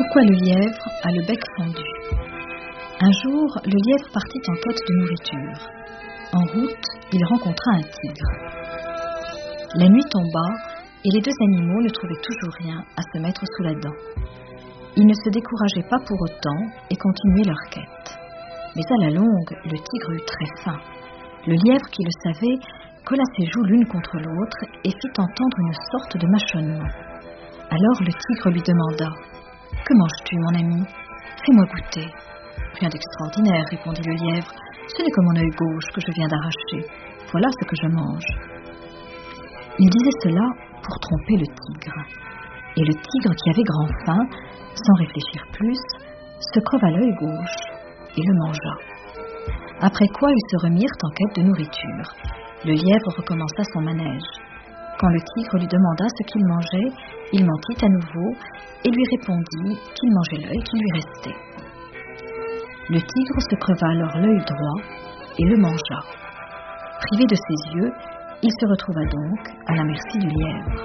Pourquoi le lièvre a le bec fendu? Un jour, le lièvre partit en quête de nourriture. En route, il rencontra un tigre. La nuit tomba et les deux animaux ne trouvaient toujours rien à se mettre sous la dent. Ils ne se décourageaient pas pour autant et continuaient leur quête. Mais à la longue, le tigre eut très faim. Le lièvre, qui le savait, colla ses joues l'une contre l'autre et fit entendre une sorte de mâchonnement. Alors le tigre lui demanda: « Que manges-tu, mon ami? Fais-moi goûter. » « Rien d'extraordinaire, répondit le lièvre. Ce n'est que mon œil gauche que je viens d'arracher. Voilà ce que je mange. Il disait cela pour tromper le tigre. Et le tigre, qui avait grand faim, sans réfléchir plus, se creva l'œil gauche et le mangea. Après quoi ils se remirent en quête de nourriture. Le lièvre recommença son manège. Quand le tigre lui demanda ce qu'il mangeait, il mentit à nouveau et lui répondit qu'il mangeait l'œil qui lui restait. Le tigre se creva alors l'œil droit et le mangea. Privé de ses yeux, il se retrouva donc à la merci du lièvre.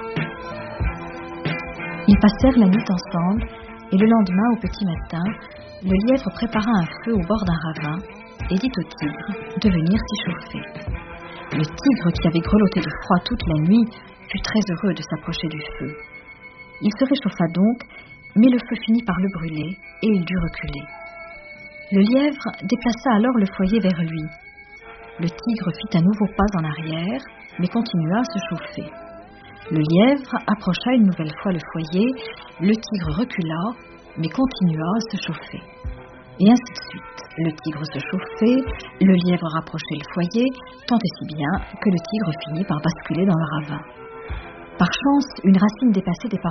Ils passèrent la nuit ensemble et le lendemain, au petit matin, le lièvre prépara un feu au bord d'un ravin et dit au tigre de venir s'y chauffer. Le tigre, qui avait grelotté de froid toute la nuit, fut très heureux de s'approcher du feu. Il se réchauffa donc, mais le feu finit par le brûler et il dut reculer. Le lièvre déplaça alors le foyer vers lui. Le tigre fit un nouveau pas en arrière, mais continua à se chauffer. Le lièvre approcha une nouvelle fois le foyer, le tigre recula, mais continua à se chauffer. Et ainsi de suite. Le tigre se chauffait, le lièvre rapprochait le foyer, tant et si bien que le tigre finit par basculer dans le ravin. Par chance, une racine dépassée des